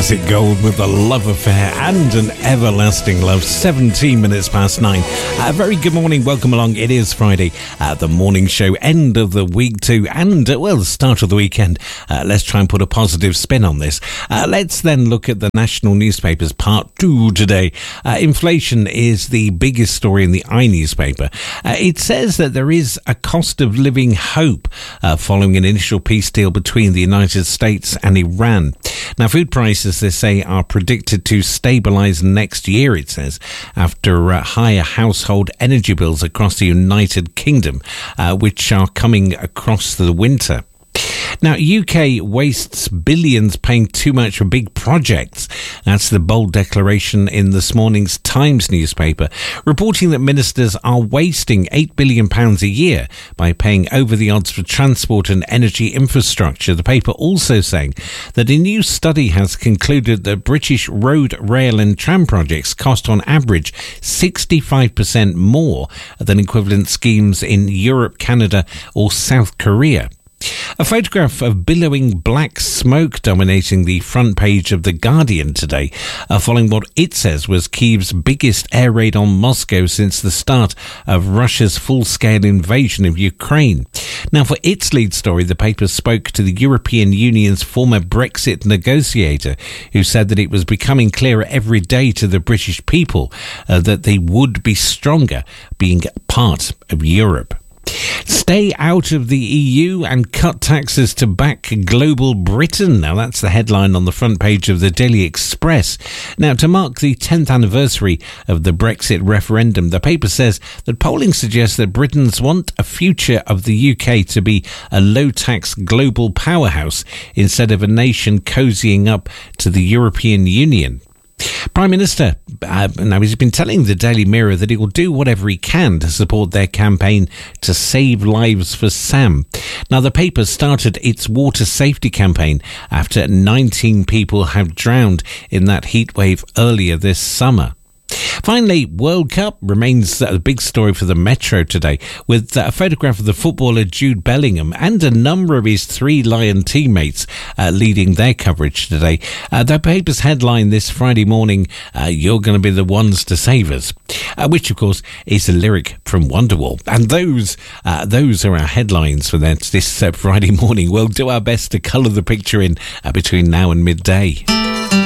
Classic Gold with The Love Affair and An Everlasting Love, 17 minutes past 9. Very good morning, welcome along. It is Friday, the morning show, end of the week too, and, the start of the weekend. Let's try and put a positive spin on this. Let's then look at the national newspapers, part 2 today. Inflation is the biggest story in the i-newspaper. It says that there is a cost of living hope following an initial peace deal between the United States and Iran. Now, food prices, they say, are predicted to stabilise next year, it says, after higher household energy bills across the United Kingdom, which are coming across the winter. Now, UK wastes billions paying too much for big projects. That's the bold declaration in this morning's Times newspaper, reporting that ministers are wasting £8 billion a year by paying over the odds for transport and energy infrastructure. The paper also saying that a new study has concluded that British road, rail and tram projects cost on average 65% more than equivalent schemes in Europe, Canada or South Korea. A photograph of billowing black smoke dominating the front page of The Guardian today, following what it says was Kyiv's biggest air raid on Moscow since the start of Russia's full-scale invasion of Ukraine. Now, for its lead story, the paper spoke to the European Union's former Brexit negotiator, who said that it was becoming clearer every day to the British people that they would be stronger being part of Europe. Stay out of the EU and cut taxes to back global Britain. Now, that's the headline on the front page of the Daily Express. Now, to mark the 10th anniversary of the Brexit referendum, the paper says that polling suggests that Britons want a future of the UK to be a low-tax global powerhouse instead of a nation cozying up to the European Union. Prime Minister, now he's been telling the Daily Mirror that he will do whatever he can to support their campaign to save lives for Sam. Now, the paper started its water safety campaign after 19 people have drowned in that heatwave earlier this summer. Finally, World Cup remains a big story for the Metro today, with a photograph of the footballer Jude Bellingham and a number of his 3 Lion teammates leading their coverage today. The paper's headline this Friday morning, "You're going to be the ones to save us," which, of course, is a lyric from Wonderwall. And those are our headlines for this Friday morning. We'll do our best to colour the picture in between now and midday.